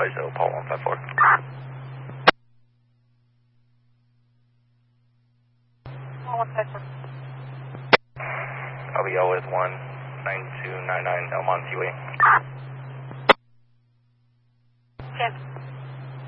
0, Paul 154. Paul 154. LBL with 19299 Elmont Seaway. Yes.